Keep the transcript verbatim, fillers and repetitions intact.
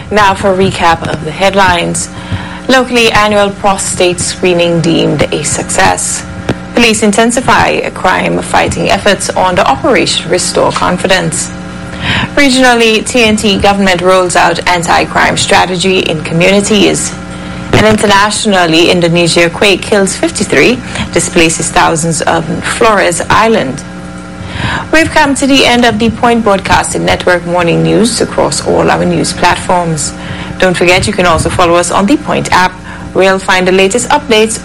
Now for a recap of the headlines. Locally, annual prostate screening deemed a success. Police intensify crime-fighting efforts under Operation Restore Confidence. Regionally, T N T government rolls out anti-crime strategy in communities. And internationally, Indonesia quake kills fifty-three, displaces thousands on Flores Island. We've come to the end of the Point Broadcasting Network morning news across all our news platforms. Don't forget you can also follow us on the Point app, where you'll find the latest updates